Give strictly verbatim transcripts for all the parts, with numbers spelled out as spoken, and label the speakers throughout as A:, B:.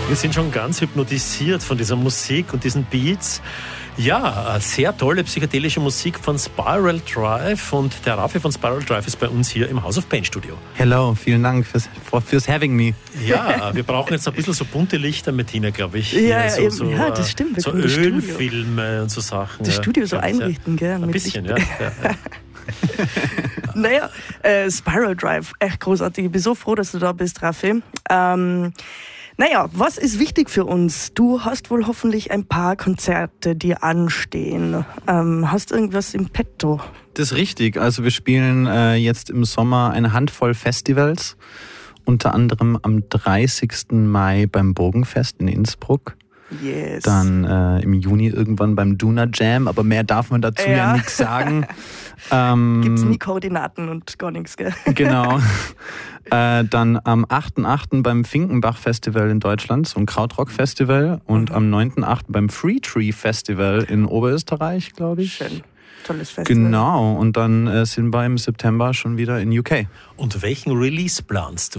A: Wir sind schon ganz hypnotisiert von dieser Musik und diesen Beats. Ja, sehr tolle psychedelische Musik von Spiral Drive, und der Raffi von Spiral Drive ist bei uns hier im House of Pain Studio.
B: Hello, vielen Dank fürs, fürs having me.
A: Ja, wir brauchen jetzt ein bisschen so bunte Lichter mit Tina, glaube ich.
C: Ja,
A: so, so,
C: ja, das stimmt. Wir
A: so Ölfilme und so Sachen.
C: Das Studio
A: ja,
C: so einrichten, gell?
A: Ein bisschen, ja. ja, ja.
C: Naja, äh, Spiral Drive, echt großartig. Ich bin so froh, dass du da bist, Raffi. Ähm, naja, was ist wichtig für uns? Du hast wohl hoffentlich ein paar Konzerte, die anstehen. Ähm, hast irgendwas im Petto?
B: Das ist richtig. Also wir spielen äh, jetzt im Sommer eine Handvoll Festivals. Unter anderem am dreißigsten Mai beim Burgenfest in Innsbruck.
C: Yes.
B: Dann äh, im Juni irgendwann beim Duna Jam, aber mehr darf man dazu ja, ja nichts sagen.
C: ähm, Gibt's nie Koordinaten und gar nichts, gell?
B: Genau. Äh, dann am achten achten beim Finkenbach Festival in Deutschland, so ein Krautrock-Festival. Und mhm. am neunten achten beim Free Tree Festival in Oberösterreich, glaube ich.
C: Schön. Tolles Festival.
B: Genau, und dann äh, sind wir im September schon wieder in U K.
A: Und welchen Release planst du?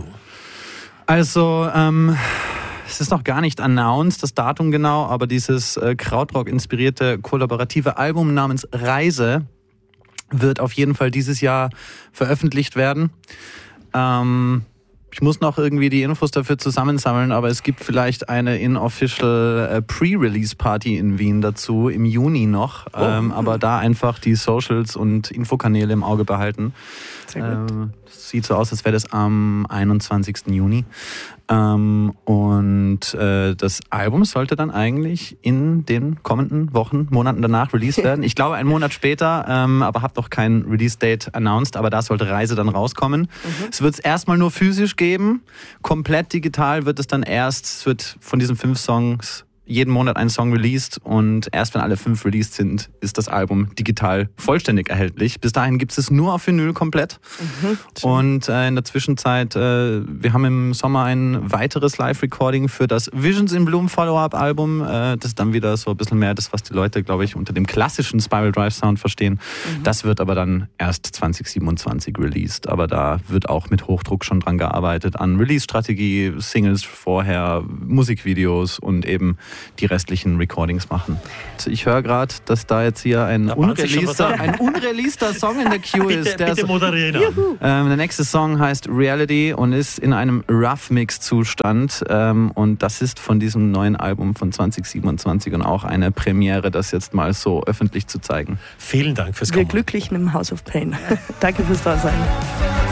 B: Also, ähm... es ist noch gar nicht announced, das Datum genau, aber dieses äh, Krautrock-inspirierte kollaborative Album namens Reise wird auf jeden Fall dieses Jahr veröffentlicht werden. Ähm, ich muss noch irgendwie die Infos dafür zusammensammeln, aber es gibt vielleicht eine in-official äh, Pre-Release-Party in Wien dazu im Juni noch. Oh. Ähm, aber da einfach die Socials und Infokanäle im Auge behalten.
C: Sehr gut.
B: Ähm, das sieht so aus, als wäre das am einundzwanzigsten Juni. Ähm, und äh, das Album sollte dann eigentlich in den kommenden Wochen, Monaten danach released werden. Ich glaube, einen Monat später, ähm, aber habe noch kein Release-Date announced, aber da sollte Reise dann rauskommen. Mhm. Es wird es erstmal nur physisch geben. Komplett digital wird es dann erst, es wird von diesen fünf Songs jeden Monat ein Song released, und erst wenn alle fünf released sind, ist das Album digital vollständig erhältlich. Bis dahin gibt es nur auf Vinyl komplett. Mhm, und äh, in der Zwischenzeit, äh, wir haben im Sommer ein weiteres Live-Recording für das Visions in Bloom Follow-Up-Album. Äh, das ist dann wieder so ein bisschen mehr das, was die Leute, glaube ich, unter dem klassischen Spiral Drive Sound verstehen. Mhm. Das wird aber dann erst zwanzig siebenundzwanzig released. Aber da wird auch mit Hochdruck schon dran gearbeitet, an Release-Strategie, Singles vorher, Musikvideos und eben die restlichen Recordings machen. Ich höre gerade, dass da jetzt hier ein unreleaster, ein unreleaster Song in der Queue
A: bitte,
B: ist. Der,
A: bitte moderieren.
B: Ähm, der nächste Song heißt Reality und ist in einem Rough-Mix-Zustand. Ähm, und das ist von diesem neuen Album von zwanzig siebenundzwanzig und auch eine Premiere, das jetzt mal so öffentlich zu zeigen.
A: Vielen Dank fürs Kommen.
C: Wir Glücklichen im House of Pain. Danke fürs Dasein.